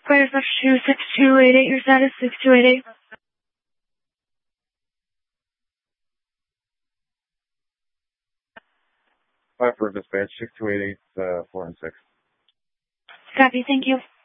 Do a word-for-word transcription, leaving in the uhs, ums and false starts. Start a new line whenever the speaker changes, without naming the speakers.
Fire Dispatch two six two eight eight, your status six two eight eight.
Fire for Dispatch six two eight eight, uh, four and six.
Copy, thank you.